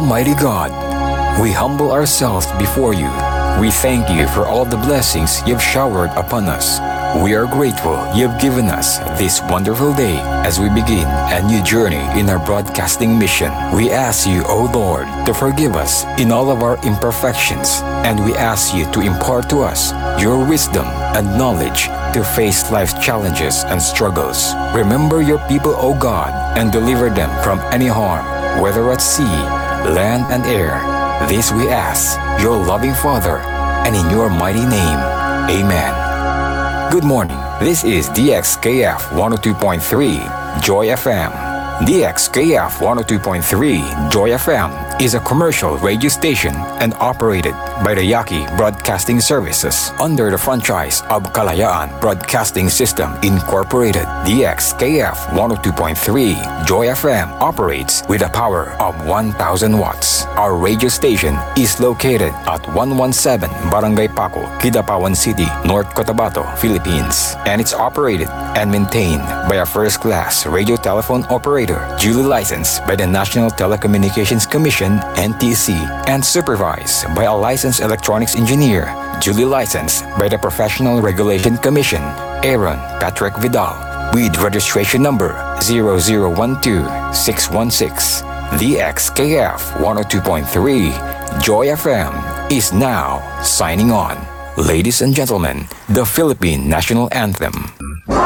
Almighty God, we humble ourselves before you. We thank you for all the blessings you've showered upon us. We are grateful you've given us this wonderful day as we begin a new journey in our broadcasting mission. We ask you, O Lord, to forgive us in all of our imperfections, and we ask you to impart to us your wisdom and knowledge to face life's challenges and struggles. Remember your people, O God, and deliver them from any harm, whether at sea, land, and air. This we ask, your loving Father, and in your mighty name. Amen. Good morning. This is DXKF 102.3 Joy FM. DXKF 102.3 Joy FM is a commercial radio station and operated by the Yaqui Broadcasting Services under the franchise of Kalayaan Broadcasting System Incorporated. DXKF 102.3 Joy FM operates with a power of 1,000 watts. Our radio station is located at 117 Barangay Paco, Kidapawan City, North Cotabato, Philippines, and it's operated and maintained by a first-class radio telephone operator duly licensed by the National Telecommunications Commission (NTC) and supervised by a licensed electronics engineer duly licensed by the Professional Regulation Commission, Aaron Patrick Vidal, with registration number 0012616. The XKF 102.3 Joy FM is now signing on. Ladies and gentlemen, the Philippine National Anthem.